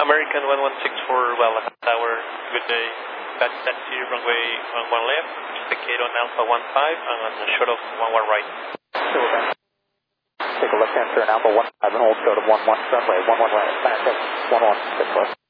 American 1164, well, Tower, good day. That's taxi, runway 11 left, indicate on Alpha 15 and on the short of 11 right. Take a left-hand turn, Alpha 15 and hold short of 11, runway 11 right, 11, 6 left.